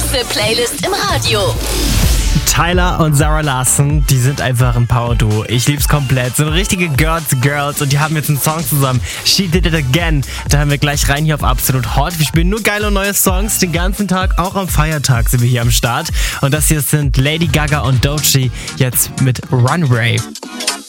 beste Playlist im Radio. Tyler und Zara Larsson, die sind einfach ein Power-Duo. Ich lieb's komplett. So richtige Girls und die haben jetzt einen Song zusammen. She Did It Again. Da haben wir gleich rein hier auf Absolut Hot. Wir spielen nur geile neue Songs den ganzen Tag. Auch am Feiertag sind wir hier am Start. Und das hier sind Lady Gaga und Doechii jetzt mit Runway.